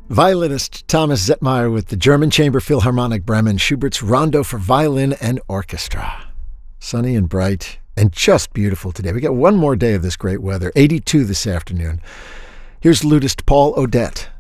Violinist Thomas Zettmeyer with the German Chamber Philharmonic Bremen, Schubert's Rondo for Violin and Orchestra. Sunny and bright and just beautiful today. We got one more day of this great weather, 82 this afternoon. Here's lutist Paul Odette.